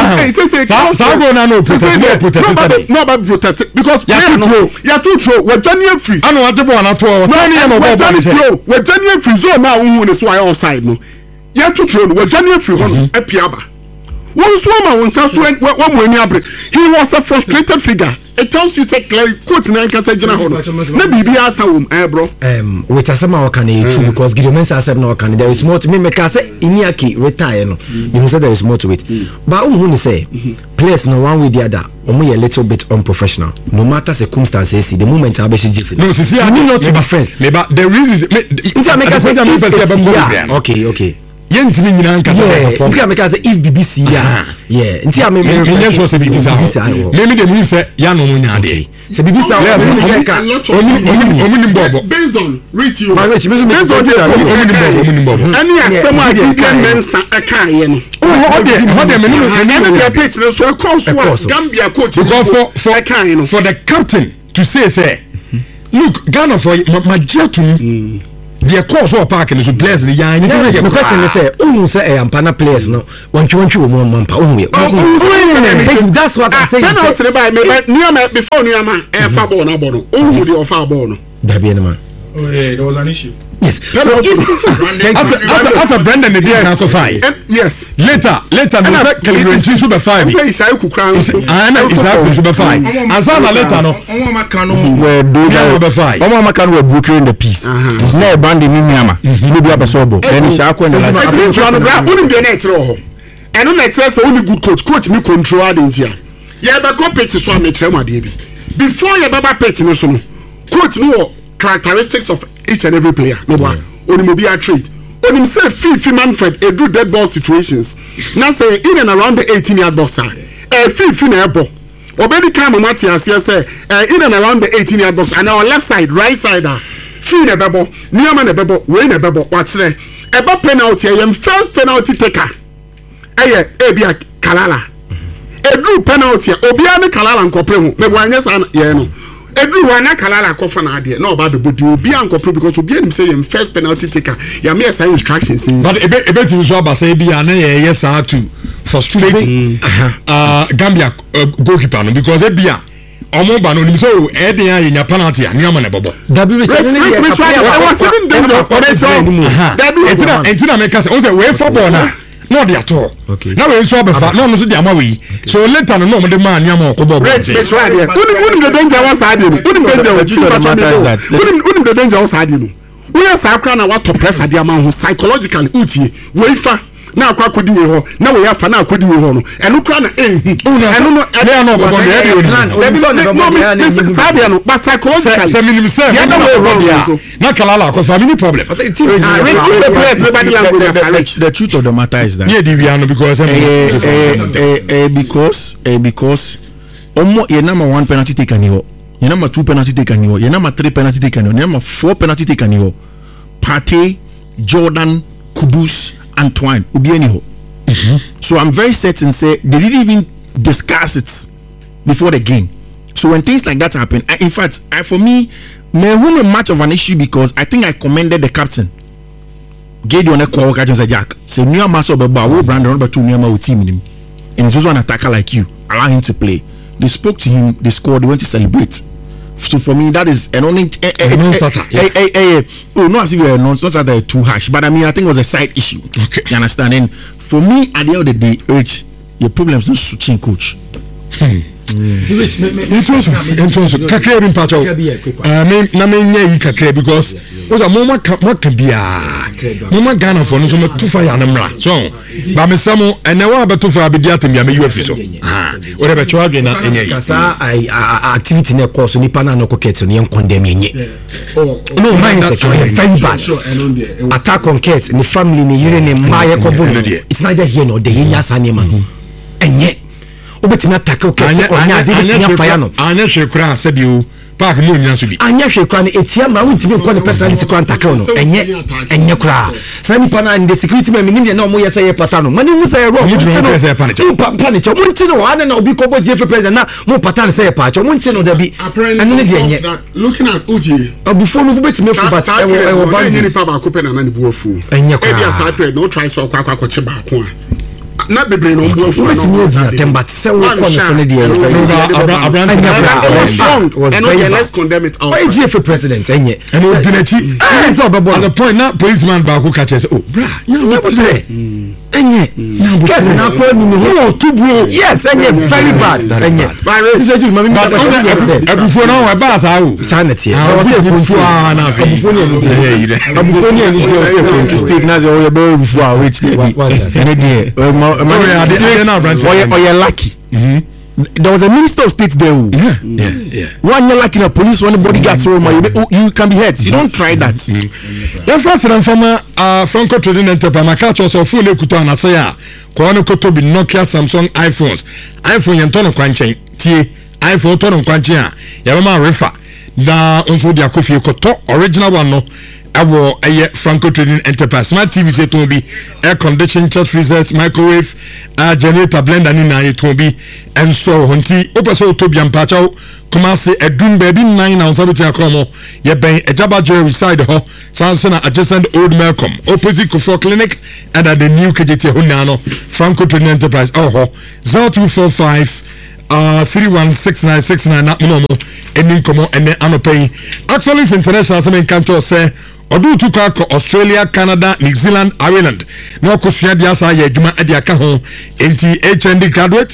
protest because you too true we Daniel free I know what the ball na to we Daniel free zone na who ne so outside no you too true we Daniel free hono epiaba one swimmer one so one mo ani abre he was a frustrated figure. It tells you say clearly coach na nka say jina hono na bibi asa wom bro with asema o kan true because Gideon Mensah asema na o kan there is more to me make say Iniaki retire no you say there is more to it but who say players no one with the other omo a little bit unprofessional no matter circumstances the moment abeshi jisi no see I need not to be friends but the reason okay yɛntimi nyina nkasa nti ameka sɛ if BBC nti a menyɛ sure sɛ BBC me de mu sɛ yɛano mu nya adeɛ sɛ BBC ɔmunim bɔbɔ based on rate you ɔmunim bɔbɔ ɛne asɛm a mensa ɛkaeɛ no hɔde ɛne pitch no so ɛkɔ so a Gambia coach ɛkaeɛ no for the captain to say look Ghana for magye atum deɛ kɔɔ so park no so players no yan the question is say ohun say ampana players no wantwe wo mo mampa ohun that's what I'm saying penalty ne by me niama before niama fa ball na ball no ohun de ofa ball no dabi ene man there was an issue. Yes. As a Brendan the dear Uncle Five. Yes. Later, no calibration super 5. Isaiah Kukran. Isaiah super 5. And some later no. Where those are 5. Omo Makano were brokering the piece. Na band in Myanmar. You be abesobo. Then Shako and the unim de net ro ho. Eno net say only good coach ni control adentia. Ya be go pitch so amechre mu ade bi. Before ya baba pitch no so no. Coach no characteristics of each and every player. Maybe onimobi a trade. Onim say Fifi Manfred do dead ball situations. Now say in and around the 18-yard box. Fifi na ebo. Obedi come Matias say in and around the 18-yard box and our left side, right side Fi na bebo, Niama na bebo, we na bebo. Watch there. Eba penalty, yem first penalty taker. Ebia Kalala. Edu penalty, obia ne Kalala nkopre ho. Me wanya sa ye no. Edu wana Kalala kofa na ade. No ba be bodi obi ankopre because obi anim say yem first penalty taker. Ya me say instructions in. But ebe ti so aba say bia na ye yes are to frustrate Gambia goalkeeper no because ebia omo ba no nim so e dey anya penalty aniama na bobo. Entina make us o say we for ball na no dey at all. Now we so be fa no so dey ama we. So later no mo dey man aniama ko bobo. That's right. Unim the danger was hard you. Unim the danger was hard you. We are sakra na what to press ade ama ho psychologically utie. We fa na akwa kodi we ho na we afa na akodi we ho no eno kra na eno no ade no bobo dey sabe no but psychologically se minim se na Kalala ko family problem. The truth of the matter is that because your number 1 penalty taker ni ho, your number 2 penalty taker ni ho, your number 3 penalty taker ni ho, your number 4 penalty taker ni ho. Partey, Jordan, Kudus, Antoine Ubieniho. So I'm very certain say they didn't even discuss it before the game. So when things like that happen, in fact, for me, may won much of an issue because I think I commended the captain. Gideon Eko catch say Jack. Say new master Baba, we Brandon number 2 new team in him. And he's also an attacker like you. Allow him to play. They spoke to him, they scored, they went to celebrate. So for me, that is an only not as if you're not that too harsh, but I mean I think it was a side issue. Okay, you understand? And for me, at the end of the day, urge your problems not switching coach. Entonces, kakre bin pacho. Na me nyɛ kakre because was a moment can be moment Ghana for no so too far ya namra. So, ba me samo ene wa be too far be dia tem ya me UFI so. O re be twa adwen na enye yi. Kasa activity na course nipa na no koket no yen condemn enye. No mind that very bad. Attack on Kate, the family ni yire ni ma ye ko bolo. It's neither here nor there nya sanema. Enye obetimi attack o Kate onya ade betimi fire no. Anya hwekura asabio park mo nyina so bi. Anya hwekura no etia ma wontimi nko ne personality ko attack no. Enye kura. Say nipa na the security men nim na mo yesa ye pata no. Mani mu say ro mo ntino. Panic. Mo ntino ana na obi ko bo jefe president na mo pata na say ye pa. Mo ntino da bi. Anu ne de enye. Looking at Uji. Obufo no betimi fu but e wo ba ni nipa ba ko pe na na ne bu afu. Enye kura. E bia sa period no try so akwa che ba ko a. Na bebre no mbo fu no tembat se wo ko so ne de and let's condemn it out. Why GF president enye and o dinachi at the point na policeman ba ko catch say oh bra na today enye get na ko ni no tubu yes enye very bad enye but abufu no wa ba sa o sanity abufu na abufu ni ni stake na zo ye be abufu a which dey be ene dey oye lucky there was a minister of state there. One year like in a police, one bodyguard, so you can be hurt. You don't try that. The first and former Franco Trading Enterprise, my catch was a full Ekuta and Asaya, Koano Kotobi, Nokia, Samsung, iPhones, iPhone and Tono Quanche, iPhone Tono Quanchia, Yamama Refa, na unso dia Kofi Koto, original one no. Our Franco Trading Enterprise smart TV set to be air conditioning, chest freezers, microwave, generator, blender ni to be and so honti opeso to be ampacho Kumasi a doom baby 9 on Sabbath Akomo ye ben a Jabba Jerry side ho Sansona adjacent Old Malcolm opposite Kufo Clinic and at the new KJT Hunano Franco Trading Enterprise 0245 316969 na mono ending komo ene anopay actually international semen kanto say odu tuka ko Australia, Canada, New Zealand, Ireland na okosua dia sa ya adwuma ade aka ho enti HND graduate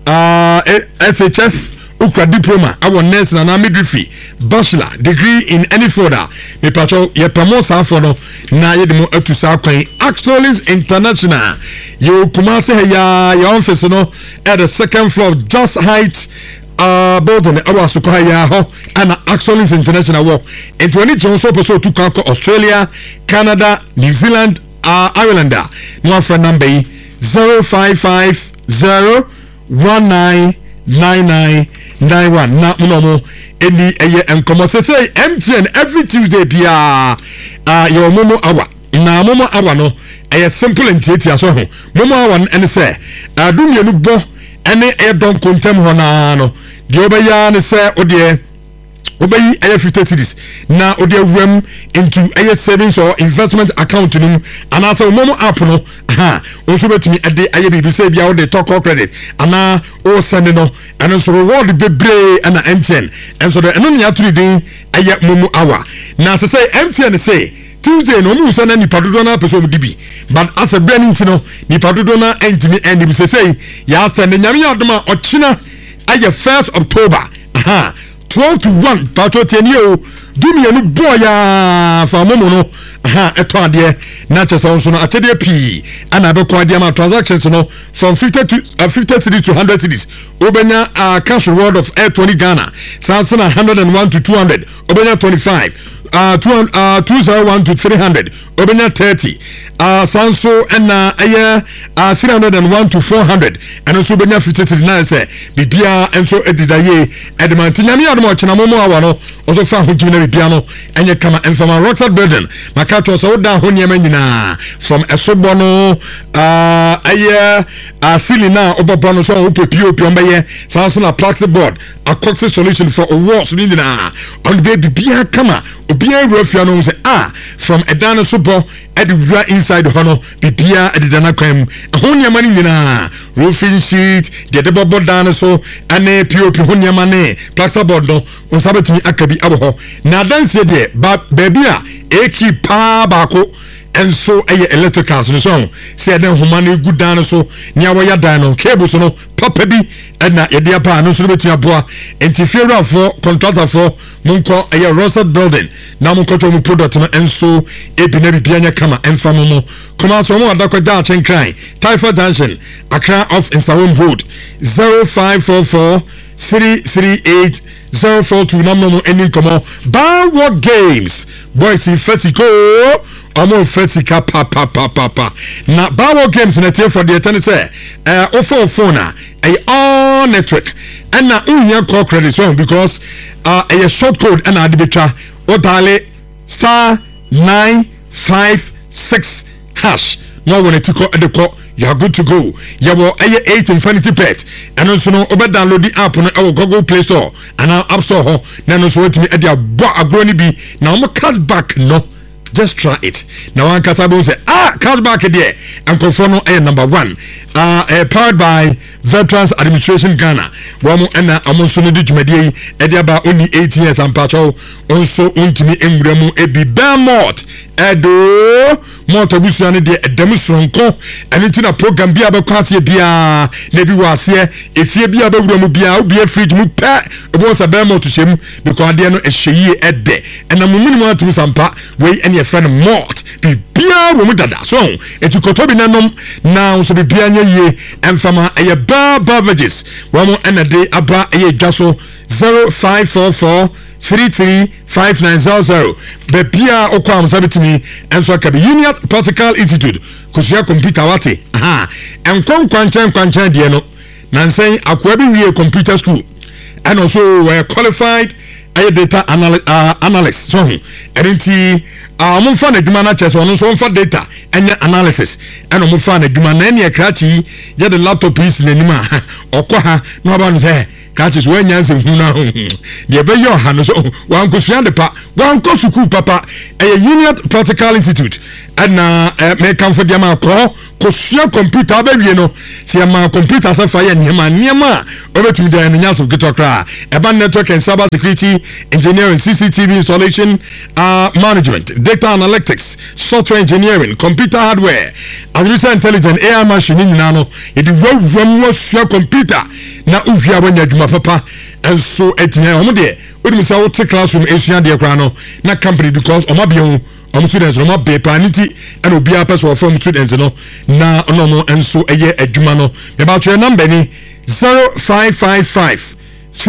SHS ukra diploma our nurse na midwifery bachelor degree in any further me pacho ye promote sa for no na ye demo atu sa kwan Axolins International you Kumasi ya your office no at the second floor just height building our Sukaya ho and Axolins International walk and 20 Johnson so to conquer Australia, Canada, New Zealand, Ireland no friend number 0550199991 na munomo eni eye enkomo say MTN every Tuesday bia your momo awa na momo awa no eye simple and tiatia so ho momo awa ene say adumye no bo ene e don kontem ho na no de obeya ne say ode obeyi eye 50 cedis na ode awam into eye savings or investment account num ana say momo app no onso betumi ade eye bibi say bia ode talk credit ana o send no and so reward bebre ana MTN and so the eno ne aturi din eye momo awa na say MTN say Tuesday no mu sana ni padodo na person dibi but as a burning tino ni padodo na entimi end bi say ya stand nyame yadoma ochina aye 1st October 12 to 1 pato tenio dumi enu boya fa momo no eto ade na chese so no atede pi ana be ko ade ma transactions no from 50 cities to 100 cities obenya cash reward of 20 Ghana Samsung 101 to 200 obenya 25 201 to 300 obenya 30 Sanso and 301 to 400 and also obenya 59 say bibia enso edidaye edmantinyame admo chena momo awano also fa hujimina bibia no enye kama enfama Rockside building makato so da ho niam nyina from esobono silina obobono so opepio ombaye Sanso na plastic board a coxy solution for awards nyina on baby bibia kama obia refia no say from edana sobo edura inside hono bibia edana kwam ho niam nyina roofing sheet de bobo dan so ane pop ho niam ne plastic board no onsabetimi akabi abo na dance de baby a eki pa bako and so electricals no so say den humane good dan so nia wo ya dan no cables no papa bi na ye pa no so betimi aboa interferer for contractor for munko Rockside building na munko to mu product no enso ebina bibia nya kama emfa mo kuma so mo adakwa da chen cry Typhoid Junction Accra off Insawam Road 0544 338 042 number any come Bawo Games boys in Fesico omo Fesika papa na Bawo Games na tie for the tennis offer phone all network and na unya call credit so because a short code and adibitra odale *956# no when it call the call you are good to go. You will 8 Infinity Pet and also no over download the app on our Google Play Store and our App Store. Now so to me at your agroni be now I'm cashback no. Just try it. Now one Kasabo say cashback there and confirm number 1. Powered by Veterans Administration Ghana. Wamu ena amonso no djumadi ediaba only 8 years and patrol also untimi engremu ebi bamot edo moto busuane de edemsronko enti na program bia be kwase bia na bi wase efie bia be wuramu bia obi fridge mu pe ebo sa bamot hiem because ade no ehyeyi ede ena mumini mo atumi sampa we ene ɛyɛ friend malt bibia wo mu dada so etu kotobi nanom na so bibia nya yie emfama ɛyɛ bar beverages wo mo enade aba ɛyɛ dwa so 0544 335900 bebia okwam sabetimi enso akabi Union Practical Institute kusua computer wate enkwankwanchan de no nansen akwa bi wie computer school and also were qualified data analyst so enti momfa na adwuma na chese ono so mfa data enya analysis and momfa na adwuma na ene krachi ye the laptop is n'anima okwa na ba no say krachi so enya nsem hu na de be yo ha no so wan kosua de pa wan ko suku papa Union Practical Institute and me kan for dem akọ kosua computer ba wie no se ma computer sa fa ye niema obetumi de enya so kitokra eba network and cyber security engineering CCTV installation management data analytics software engineering computer hardware artificial intelligence AI machine nyina no e di wawam sua computer na uvia wanya dwuma papa enso etinya omo de odum say what classroom esua de kra no na company because omabion students no be planity and obia person from students no na no enso eye adwuma no me ba twa number ni 0555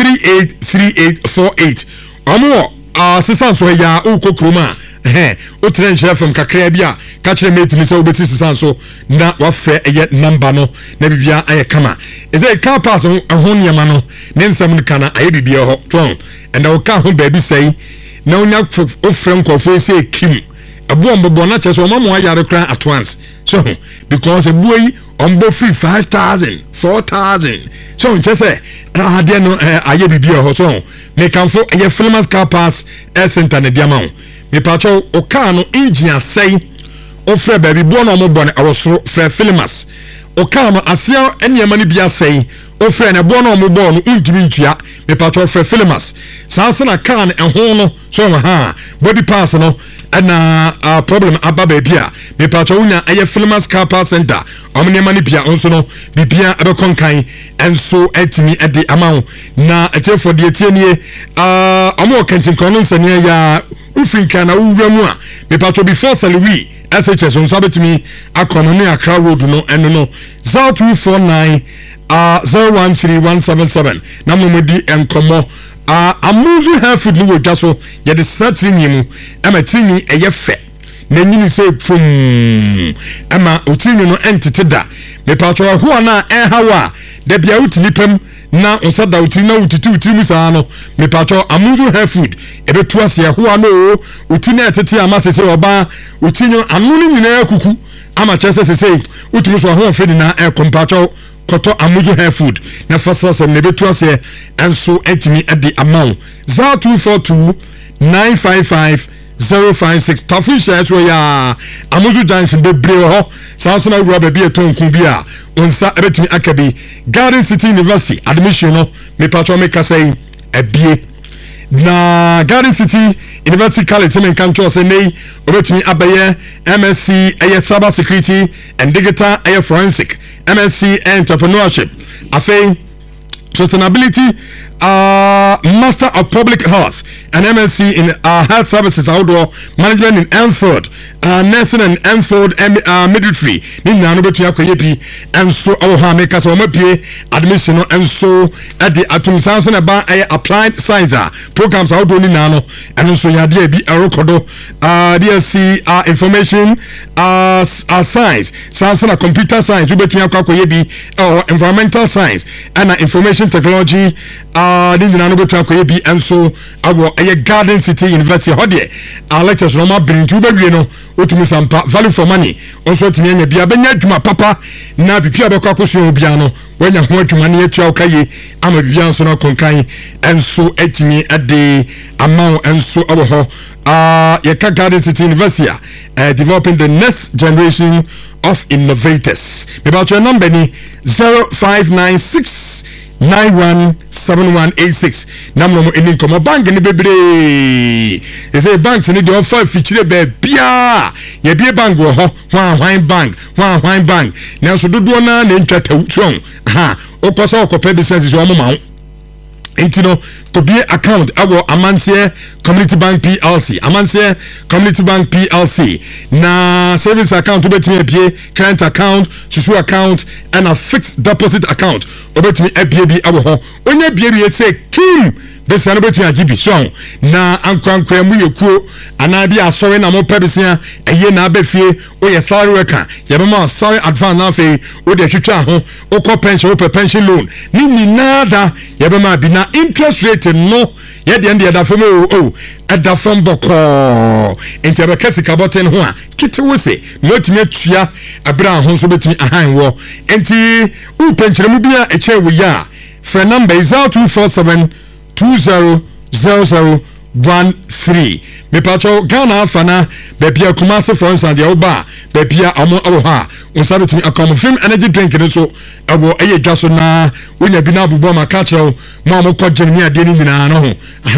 383848 omo assistance so ya ukokroma o tren share from kakra bia ka kire mate ni say obeti assistance so na wa fe eye number no na bibia aye kama is a car pass ho nyama no ne nsam ni kana aye bibia ho ton and o ka ho baby say na onya ofrem kofo say kim abo mbobo na chese o mamo ayare kran at once so because a boy ombo free 5,000 4,000 so chese ade no aye bibia ho so me kanfo aye Filmas car pass center na diamond me pacho o car no engine say o frɛ baby bo no mo bone awosoro frɛ Filmas o car no asia eniema ni bia say o frɛ na bo no mo bo no untimi ntua me pacho frɛ Filmas sanse na car no ɛho no so ha body pass no na problem aba baby a me pacho unya aye Filmas car pass center omniema ni bia onso no bibia abekonkan enso etimi ede amawo na etefo de etienie omo kentin kono nsane ya ufrinka na uwramu a me pacho before salary SHS on sabetimi akona ne Accra road no eno no 0249 013177 na momodi enkomo amuzu half ni wodwa so ye de satini mu amatini eye fe na nyini se fum ama otini no entity da me pacho ho na hawa da bia utini pam na onsada utini na utini sa no me pacho amuzu hair food ebetu ase ho no utini etete amase se oba utini anu ni nyina kuku ama chese se utimi so ho fe na compacho koto amuzu hair food na fasa se ne betu ase enso etimi ade amount 0242 955 056 Tafisha so ya amuzu junction be bre ho sansona wura ba bi etonku bi a onsa ebetimi akabi Garden City University admission no me patro me kasai ebie na Garden City University College men kancho se nei obetimi abaye MSc aye cyber security and digital aye forensic MSc entrepreneurship afei sustainability Master of Public Health and MSc in Health Services Outdoor Management in Enfield nursing and Enfield midwifery ni na no betua koyepi enso ha make us omapie admission no enso at the atom science na ba applied science programs outdoor ni na no enso ya de bi erokodo DSC information science science na computer science betua koyebi environmental science and information technology ni nyina no betu akoye enso awo eye Garden City University hodie lectures no ma brintu bewie no otumi sampa value for money onso otumi anya bia benya adwuma papa na bibia be kwa koso obia no wanya ho adwuma ne atua okaye ama bibia nso no konkan enso etimi ade amount enso awo ho ye ka Garden City University developing the next generation of innovators me about your number ni 0596 917186 namno mo eni komo bank ni bebre ese banks ni de offer fichire be bia ye bie bank wo ho hwan bank na so dodo na ntwata twon ha okoso okope business so mo ma enti no to be account our Amansie Community Bank PLC Amansie Community Bank PLC na savings account obetimi apie current account susu account and a fixed deposit account obetimi apie bi abo ho onya bie say kim besa no betimi agibi so na ankwankwa mu yekuo ana bi asore na mo pebisia eye na abefie oye salary worker yebema salary advance na fe o de twetwa ho o pension o pension loan ni nyinada yebema bi na interest rate no ye de ende da fam o da fam boko enti abeka sika boten ho a kiti wo se no timi atua abra ho so betimi ahan wo enti u pension mu bia eche wo ya for number is 0247 200013 me pacho Ghana fana bebia Kumasi France and Yoba bebia amo oha unsabetimi akom film energy drink ne so ebo eye dwaso na wonya bi na abubo maka chew mo amokọ jenimi ade ni nyina no ho